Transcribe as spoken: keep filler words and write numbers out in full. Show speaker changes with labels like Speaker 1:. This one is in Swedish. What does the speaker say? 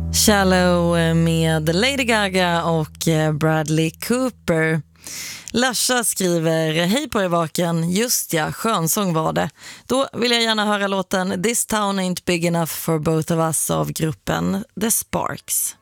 Speaker 1: Shallow med Lady Gaga och Bradley Cooper. Lasha skriver: hej på er Vaken, just ja, skönsång var det. Då vill jag gärna höra låten This Town Ain't Big Enough for Both of Us av gruppen The Sparks.